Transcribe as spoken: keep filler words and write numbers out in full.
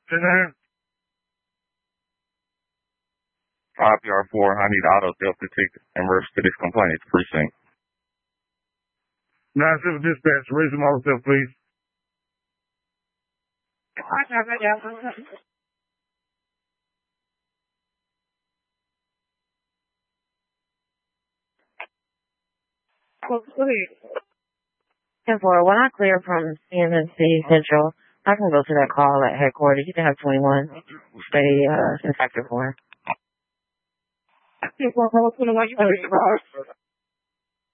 Ten nine. five P R four, I need auto theft detective in regards to this complaint. It's precinct. nine seven dispatch, raise some auto theft, please. ten four, when I clear from C M N C Central, I can go to that call at headquarters. You can have twenty-one stay uh, in factor four. ten four, call twenty-one, you